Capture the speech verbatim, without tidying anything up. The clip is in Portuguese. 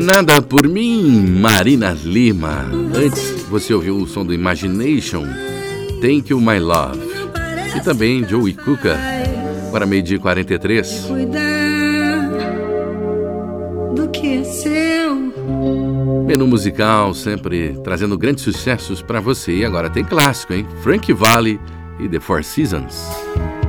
Nada por mim, Marina Lima. Antes você ouviu o som do Imagination, Thank You My Love, e também Joey Cuca, para meio-dia e quarenta e três. Do que é seu. Menu musical sempre trazendo grandes sucessos para você. E agora tem clássico, hein? Frankie Valli e The Four Seasons.